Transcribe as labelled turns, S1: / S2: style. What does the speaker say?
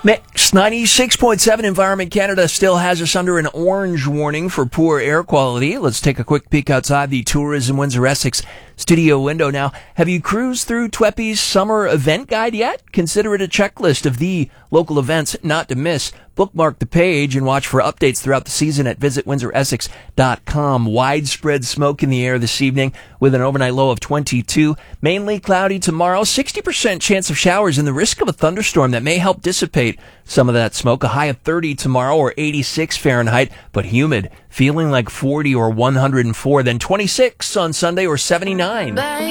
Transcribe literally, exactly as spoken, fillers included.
S1: Mix ninety-six point seven Environment Canada still has us under an orange warning for poor air quality. Let's take a quick peek outside the Tourism Windsor Essex studio window now. Have you cruised through T W E P I's summer event guide yet? Consider it a checklist of the local events not to miss. Bookmark the page and watch for updates throughout the season at visit windsor essex dot com. Widespread smoke in the air this evening with an overnight low of twenty-two. Mainly cloudy tomorrow. sixty percent chance of showers and the risk of a thunderstorm that may help dissipate some of that smoke. A high of thirty tomorrow or eighty-six Fahrenheit, but humid. Feeling like forty or one hundred four. Then twenty-six on Sunday or seventy-nine.